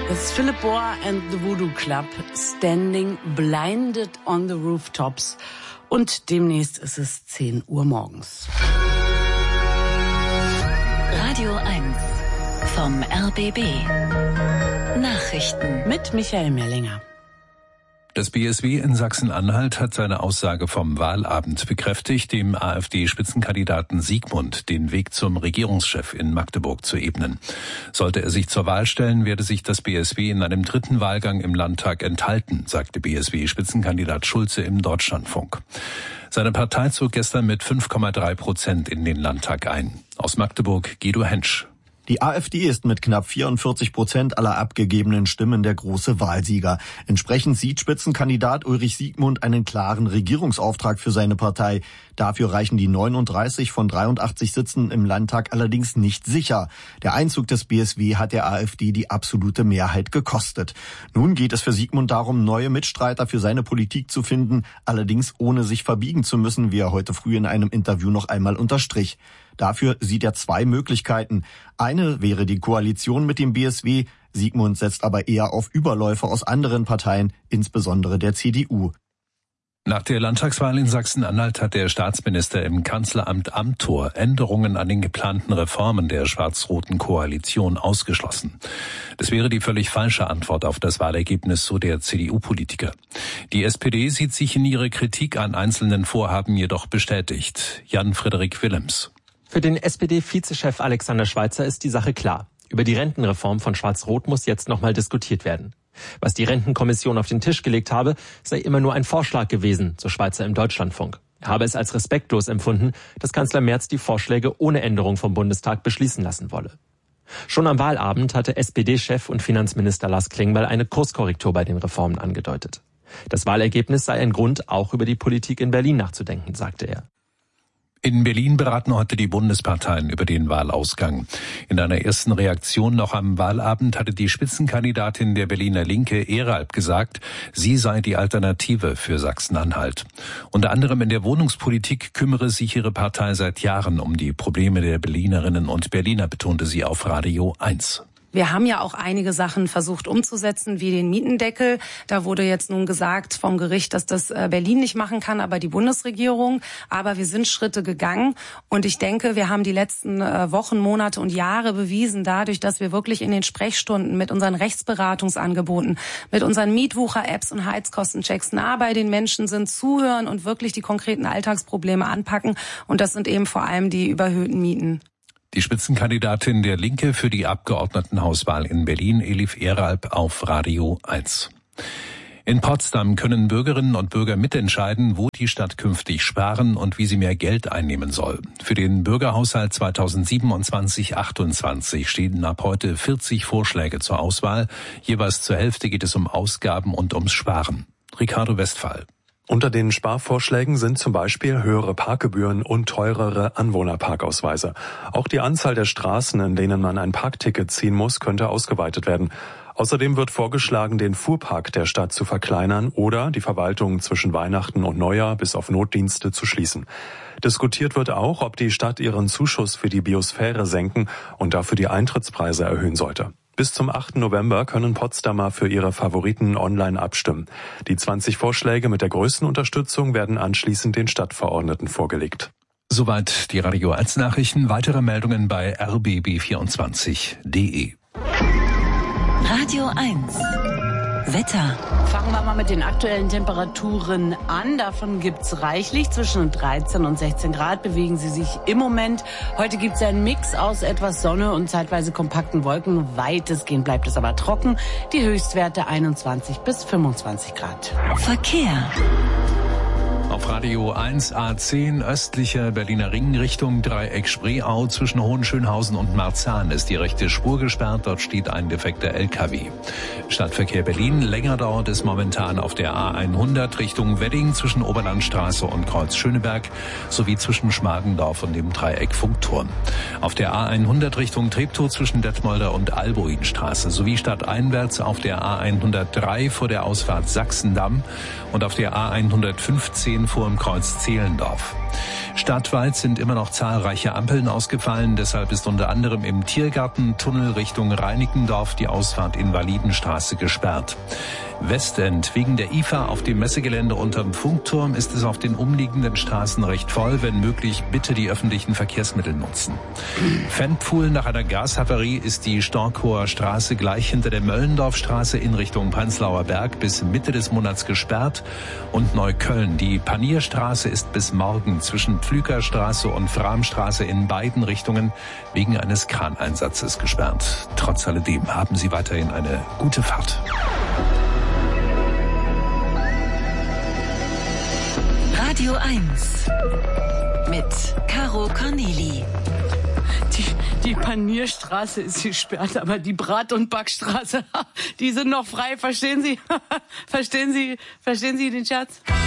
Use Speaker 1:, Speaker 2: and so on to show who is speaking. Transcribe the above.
Speaker 1: Das ist Philip Bohr and the Voodoo Club, Standing Blinded on the Rooftops. Und demnächst ist es 10 Uhr morgens.
Speaker 2: Radio 1 vom RBB. Nachrichten
Speaker 1: mit Michael Merlinger.
Speaker 3: Das BSW in Sachsen-Anhalt hat seine Aussage vom Wahlabend bekräftigt, dem AfD-Spitzenkandidaten Siegmund den Weg zum Regierungschef in Magdeburg zu ebnen. Sollte er sich zur Wahl stellen, werde sich das BSW in einem dritten Wahlgang im Landtag enthalten, sagte BSW-Spitzenkandidat Schulze im Deutschlandfunk. Seine Partei zog gestern mit 5,3% in den Landtag ein. Aus Magdeburg Guido Hensch.
Speaker 4: Die AfD ist mit knapp 44% aller abgegebenen Stimmen der große Wahlsieger. Entsprechend sieht Spitzenkandidat Ulrich Siegmund einen klaren Regierungsauftrag für seine Partei. Dafür reichen die 39 von 83 Sitzen im Landtag allerdings nicht sicher. Der Einzug des BSW hat der AfD die absolute Mehrheit gekostet. Nun geht es für Siegmund darum, neue Mitstreiter für seine Politik zu finden, allerdings ohne sich verbiegen zu müssen, wie er heute früh in einem Interview noch einmal unterstrich. Dafür sieht er zwei Möglichkeiten. Eine wäre die Koalition mit dem BSW. Siegmund setzt aber eher auf Überläufer aus anderen Parteien, insbesondere der CDU.
Speaker 3: Nach der Landtagswahl in Sachsen-Anhalt hat der Staatsminister im Kanzleramt Amthor Änderungen an den geplanten Reformen der schwarz-roten Koalition ausgeschlossen. Das wäre die völlig falsche Antwort auf das Wahlergebnis, so der CDU-Politiker. Die SPD sieht sich in ihrer Kritik an einzelnen Vorhaben jedoch bestätigt. Jan-Frederik Willems.
Speaker 5: Für den SPD-Vizechef Alexander Schweitzer ist die Sache klar. Über die Rentenreform von Schwarz-Rot muss jetzt nochmal diskutiert werden. Was die Rentenkommission auf den Tisch gelegt habe, sei immer nur ein Vorschlag gewesen, so Schweitzer im Deutschlandfunk. Er habe es als respektlos empfunden, dass Kanzler Merz die Vorschläge ohne Änderung vom Bundestag beschließen lassen wolle. Schon am Wahlabend hatte SPD-Chef und Finanzminister Lars Klingbeil eine Kurskorrektur bei den Reformen angedeutet. Das Wahlergebnis sei ein Grund, auch über die Politik in Berlin nachzudenken, sagte er.
Speaker 3: In Berlin beraten heute die Bundesparteien über den Wahlausgang. In einer ersten Reaktion noch am Wahlabend hatte die Spitzenkandidatin der Berliner Linke, Eralp, gesagt, sie sei die Alternative für Sachsen-Anhalt. Unter anderem in der Wohnungspolitik kümmere sich ihre Partei seit Jahren um die Probleme der Berlinerinnen und Berliner, betonte sie auf Radio 1.
Speaker 1: Wir haben ja auch einige Sachen versucht umzusetzen, wie den Mietendeckel. Da wurde jetzt nun gesagt vom Gericht, dass das Berlin nicht machen kann, aber die Bundesregierung. Aber wir sind Schritte gegangen. Und ich denke, wir haben die letzten Wochen, Monate und Jahre bewiesen, dadurch, dass wir wirklich in den Sprechstunden mit unseren Rechtsberatungsangeboten, mit unseren Mietwucher-Apps und Heizkostenchecks nah bei den Menschen sind, zuhören und wirklich die konkreten Alltagsprobleme anpacken. Und das sind eben vor allem die überhöhten Mieten.
Speaker 3: Die Spitzenkandidatin der Linke für die Abgeordnetenhauswahl in Berlin, Elif Eralp, auf Radio 1. In Potsdam können Bürgerinnen und Bürger mitentscheiden, wo die Stadt künftig sparen und wie sie mehr Geld einnehmen soll. Für den Bürgerhaushalt 2027/28 stehen ab heute 40 Vorschläge zur Auswahl. Jeweils zur Hälfte geht es um Ausgaben und ums Sparen. Ricardo Westphal.
Speaker 6: Unter den Sparvorschlägen sind zum Beispiel höhere Parkgebühren und teurere Anwohnerparkausweise. Auch die Anzahl der Straßen, in denen man ein Parkticket ziehen muss, könnte ausgeweitet werden. Außerdem wird vorgeschlagen, den Fuhrpark der Stadt zu verkleinern oder die Verwaltung zwischen Weihnachten und Neujahr bis auf Notdienste zu schließen. Diskutiert wird auch, ob die Stadt ihren Zuschuss für die Biosphäre senken und dafür die Eintrittspreise erhöhen sollte. Bis zum 8. November können Potsdamer für ihre Favoriten online abstimmen. Die 20 Vorschläge mit der größten Unterstützung werden anschließend den Stadtverordneten vorgelegt.
Speaker 3: Soweit die Radio 1 Nachrichten. Weitere Meldungen bei rbb24.de.
Speaker 2: Radio 1 Wetter.
Speaker 1: Fangen wir mal mit den aktuellen Temperaturen an. Davon gibt's reichlich. Zwischen 13 und 16 Grad bewegen sie sich im Moment. Heute gibt's einen Mix aus etwas Sonne und zeitweise kompakten Wolken. Weitestgehend bleibt es aber trocken. Die Höchstwerte 21 bis 25 Grad.
Speaker 2: Verkehr.
Speaker 3: Auf Radio 1 A10 östlicher Berliner Ring Richtung Dreieck Spreeau zwischen Hohenschönhausen und Marzahn ist die rechte Spur gesperrt. Dort steht ein defekter LKW. Stadtverkehr Berlin. Länger dauert es momentan auf der A100 Richtung Wedding zwischen Oberlandstraße und Kreuz Schöneberg sowie zwischen Schmargendorf und dem Dreieck Funkturm. Auf der A100 Richtung Treptow zwischen Detmolder und Alboinstraße sowie stadteinwärts auf der A103 vor der Ausfahrt Sachsendamm und auf der A115 vor dem Kreuz Zehlendorf. Stadtweit sind immer noch zahlreiche Ampeln ausgefallen. Deshalb ist unter anderem im Tiergartentunnel Richtung Reinickendorf die Ausfahrt Invalidenstraße gesperrt. Westend. Wegen der IFA auf dem Messegelände unterm Funkturm ist es auf den umliegenden Straßen recht voll. Wenn möglich, bitte die öffentlichen Verkehrsmittel nutzen. Fennpfuhl. Nach einer Gashavarie ist die Storkower Straße gleich hinter der Möllendorfstraße in Richtung Prenzlauer Berg bis Mitte des Monats gesperrt. Und Neukölln. Die Panierstraße ist bis morgen zwischen Pflügerstraße und Framstraße in beiden Richtungen wegen eines Kraneinsatzes gesperrt. Trotz alledem haben Sie weiterhin eine gute Fahrt.
Speaker 2: Radio 1 mit Caro Corneli.
Speaker 7: Die Panierstraße ist gesperrt, aber die Brat- und Backstraße, die sind noch frei. Verstehen Sie? Verstehen Sie den Scherz?